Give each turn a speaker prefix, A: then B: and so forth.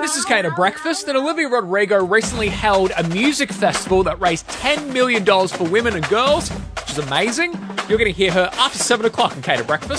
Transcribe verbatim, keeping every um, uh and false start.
A: this is Kate at Breakfast, and Olivia Rodrigo recently held a music festival that raised ten million dollars for women and girls, which is amazing. You're going to hear her after seven o'clock on Kate at Breakfast.